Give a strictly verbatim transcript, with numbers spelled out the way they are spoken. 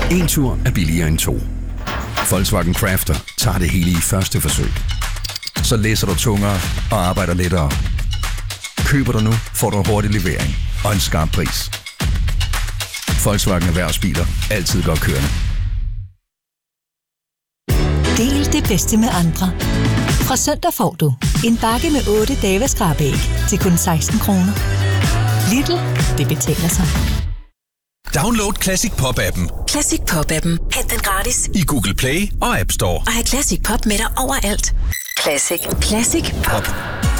En tur er billigere end to. Volkswagen Crafter tager det hele i første forsøg. Så læser du tungere og arbejder lettere. Køber du nu, får du hurtig levering og en skarp pris. Volkswagen Erhvervsbiler. Altid godt kørende. Del det bedste med andre. Fra søndag får du en bakke med otte Davis-skrabæg til kun seksten kroner. Lidl, det betaler sig. Download Classic Pop-appen. Classic Pop-appen. Hent den gratis i Google Play og App Store. Og have Classic Pop med dig overalt. Classic. Classic Pop.